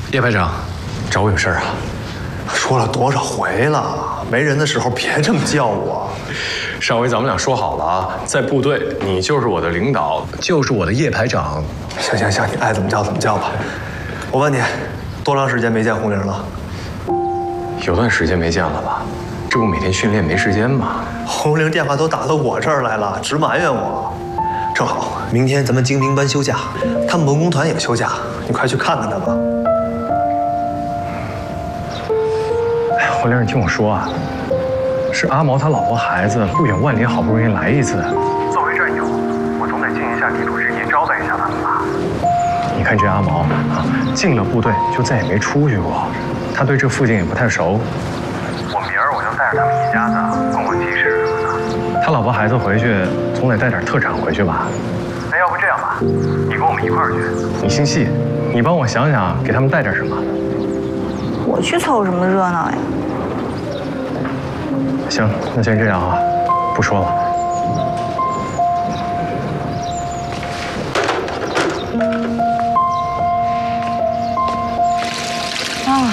叶排长，找我有事儿啊？ 说了多少回了，没人的时候别这么叫我。 上回咱们俩说好了啊，在部队你就是我的领导，就是我的叶排长。 行，你爱怎么叫怎么叫吧。我问你，多长时间没见红玲了？ 有段时间没见了吧？这不每天训练没时间吗？ 红玲电话都打到我这儿来了，直埋怨我。正好，明天咱们精兵班休假，他们文工团也休假，你快去看看他吧。 哎，红玲，你听我说啊，是阿毛他老婆孩子不远万里好不容易来一次，作为战友，我总得尽一下地主之谊，招待一下他们吧。你看这阿毛啊，进了部队就再也没出去过，他对这附近也不太熟。我明儿我就带着他们一家子逛逛集市什么的。他老婆孩子回去总得带点特产回去吧？那要不这样吧，你跟我们一块儿去。你姓谢，你帮我想想给他们带点什么。 我去凑什么热闹呀？ 行，那先这样啊，不说了。